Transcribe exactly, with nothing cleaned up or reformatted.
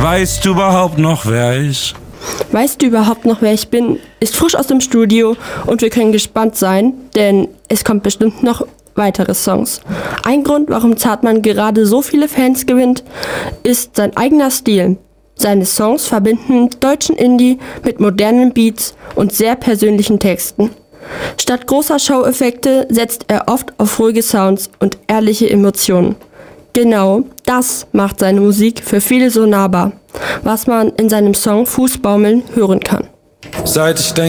Weißt du überhaupt noch, wer er ist? Weißt du überhaupt noch, wer ich bin? Ist frisch aus dem Studio und wir können gespannt sein, denn es kommt bestimmt noch weitere Songs. Ein Grund, warum Zartmann gerade so viele Fans gewinnt, ist sein eigener Stil. Seine Songs verbinden deutschen Indie mit modernen Beats und sehr persönlichen Texten. Statt großer Show-Effekte setzt er oft auf ruhige Sounds und ehrliche Emotionen. Genau das macht seine Musik für viele so nahbar, was man in seinem Song Fußbaumeln hören kann. Seit ich denke,